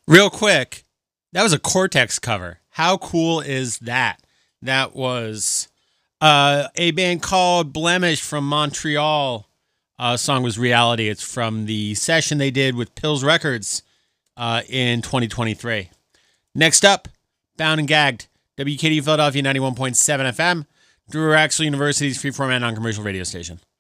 Real quick, that was a Cortex cover. How cool is that? That was a band called Blemish from Montreal. Song was Reality. It's from the session they did with Pills Records in 2023. Next up, Bound and Gagged, WKD Philadelphia 91.7 FM, Drew Axel University's freeform and non-commercial radio station.